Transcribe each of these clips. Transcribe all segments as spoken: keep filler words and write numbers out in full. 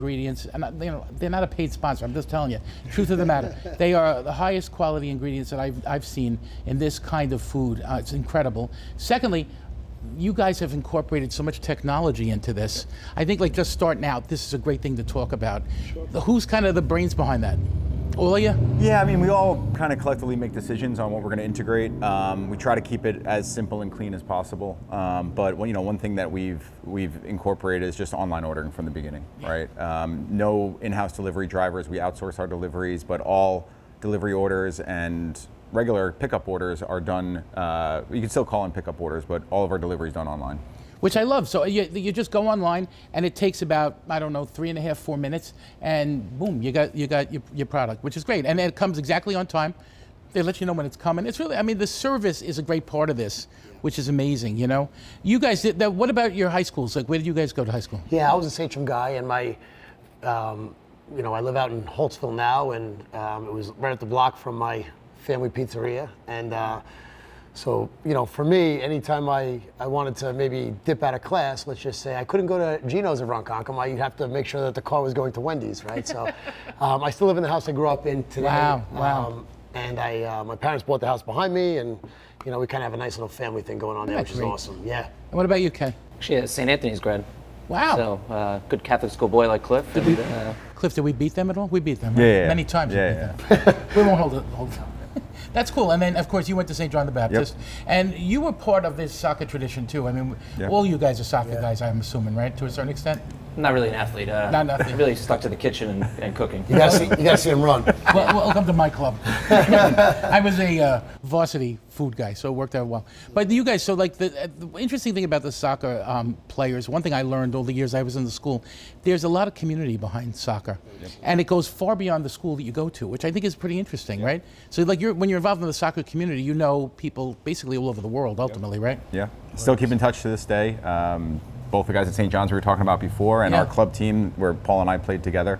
ingredients, and uh, you know, they're not a paid sponsor. I'm just telling you, truth of the matter. They are the highest quality ingredients that I've I've seen in this kind of food. Uh, it's incredible. Secondly, you guys have incorporated so much technology into this. I think, like, just starting out, this is a great thing to talk about. Sure. Who's kind of the brains behind that? All of you? Yeah, I mean, we all kind of collectively make decisions on what we're going to integrate. Um, we try to keep it as simple and clean as possible. Um, but you know, one thing that we've we've incorporated is just online ordering from the beginning, right? Um, no in-house delivery drivers. We outsource our deliveries, but all delivery orders and regular pickup orders are done. Uh, you can still call in pickup orders, but all of our deliveries done online. Which I love. So you, you just go online, and it takes about, I don't know, three and a half, four minutes, and boom, you got you got your, your product, which is great. And it comes exactly on time. They let you know when it's coming. It's really, I mean, the service is a great part of this, which is amazing, you know? You guys, did that, what about your high schools? Like, where did you guys go to high school? Yeah, I was a Sachem guy, and my, um, you know, I live out in Holtzville now, and um, it was right at the block from my family pizzeria. And uh, so, you know, for me, anytime I, I wanted to maybe dip out of class, let's just say I couldn't go to Gino's in Ronkonkoma, I'd have to make sure that the car was going to Wendy's, right? So um, I still live in the house I grew up in today. Wow, wow. Um, and I, uh, my parents bought the house behind me, and, you know, we kind of have a nice little family thing going on there, That's which is great. awesome, yeah. And what about you, Kay? Actually, a Saint Anthony's grad. Wow. So, uh, good Catholic school boy like Cliff. Did and, we, uh, Cliff, did we beat them at all? We beat them, right? Yeah, yeah. Many times Yeah, we beat them. We won't hold it. Hold it. That's cool. And then, of course, you went to Saint John the Baptist. Yep. And you were part of this soccer tradition, too. I mean, yep. all you guys are soccer yeah. guys, I'm assuming, right, to a certain extent? Not really an athlete. Uh, Not an athlete. Really stuck to the kitchen and, and cooking. You gotta see, you gotta see him run. Well, welcome to my club. I was a uh, varsity food guy, so it worked out well. But you guys, so like the, uh, the interesting thing about the soccer um, players, one thing I learned all the years I was in the school, there's a lot of community behind soccer, yep. and it goes far beyond the school that you go to, which I think is pretty interesting, yep. right? So like you're when you're involved in the soccer community, you know people basically all over the world, ultimately, yep. right? Yeah, still keep in touch to this day. Um, both the guys at Saint John's we were talking about before, and yeah. our club team where Paul and I played together.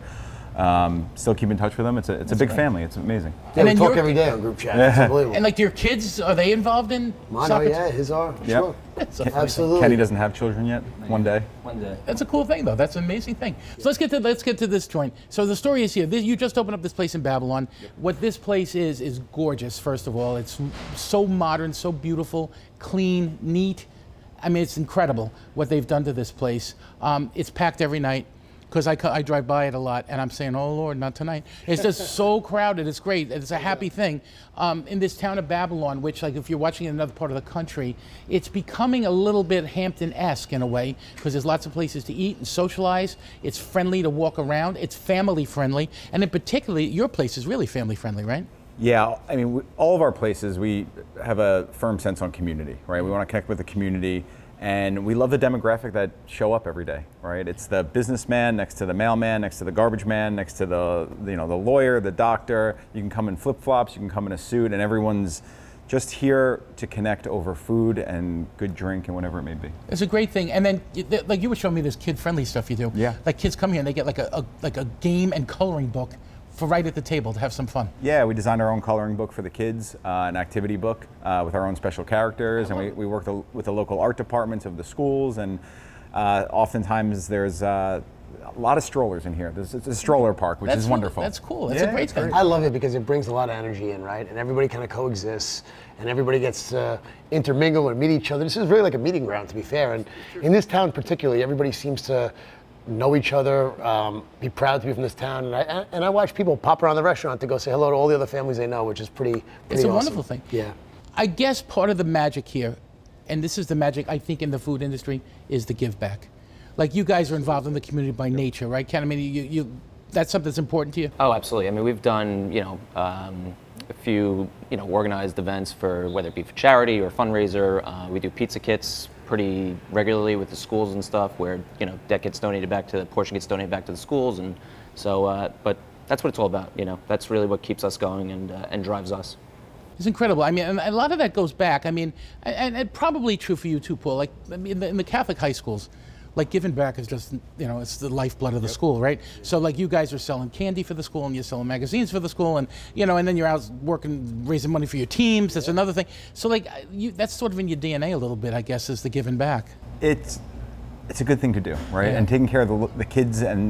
Um, still keep in touch with them. It's a it's That's a big right. family. It's amazing. Yeah, and we talk every day on group chat. It's unbelievable. And like your kids, are they involved in Mine soccer? Are, yeah, his are. For yep. sure. Absolutely. Kenny doesn't have children yet. One day. One day. That's a cool thing, though. That's an amazing thing. So let's get to let's get to this joint. So the story is here. This, you just opened up this place in Babylon. Yep. What this place is is gorgeous. First of all, it's so modern, so beautiful, clean, neat. I mean, it's incredible what they've done to this place. Um, it's packed every night because I, I drive by it a lot, and I'm saying, oh, Lord, not tonight. It's just so crowded. It's great. It's a happy thing. Um, in this town of Babylon, which, like, if you're watching in another part of the country, it's becoming a little bit Hampton-esque in a way because there's lots of places to eat and socialize. It's friendly to walk around. It's family-friendly. And in particular, your place is really family-friendly, right? Yeah, I mean, we, all of our places, we have a firm sense on community, right? We want to connect with the community, and we love the demographic that show up every day, right? It's the businessman next to the mailman, next to the garbage man, next to the, you know, the lawyer, the doctor. You can come in flip-flops, you can come in a suit, and everyone's just here to connect over food and good drink and whatever it may be. It's a great thing. And then, like you were showing me this kid-friendly stuff you do. Yeah. Like kids come here and they get like a, a like a game and coloring book for right at the table to have some fun. Yeah, we designed our own coloring book for the kids, uh, an activity book uh, with our own special characters, and we, we work the, with the local art departments of the schools, and uh, oftentimes there's uh, a lot of strollers in here. There's, it's a stroller park, which that's is wonderful. That's cool. That's yeah, a great thing. I love it because it brings a lot of energy in, right? And everybody kind of coexists, and everybody gets to intermingle and meet each other. This is really like a meeting ground, to be fair. And in this town particularly, everybody seems to know each other, um, be proud to be from this town, and I and I watch people pop around the restaurant to go say hello to all the other families they know, which is pretty, pretty It's a awesome. wonderful thing. Yeah. I guess part of the magic here, and this is the magic I think in the food industry, is the give back. Like you guys are involved in the community by nature, right, Ken? I mean, you, you that's something that's important to you. Oh, absolutely. I mean, we've done you know um, a few you know organized events for whether it be for charity or fundraiser. Uh, we do pizza kits pretty regularly with the schools and stuff, where you know that gets donated back to the portion gets donated back to the schools, and so. Uh, but that's what it's all about. You know, that's really what keeps us going and uh, and drives us. It's incredible. I mean, and a lot of that goes back. I mean, and, and probably true for you too, Paul. Like I mean, in the, in the Catholic high schools, like giving back is just, you know, it's the lifeblood of the yep. school, right? So like you guys are selling candy for the school and you're selling magazines for the school, and you know, and then you're out working, raising money for your teams. That's yep. another thing. So like you, that's sort of in your D N A a little bit, I guess, is the giving back. It's it's a good thing to do, right? Yeah. And taking care of the, the kids and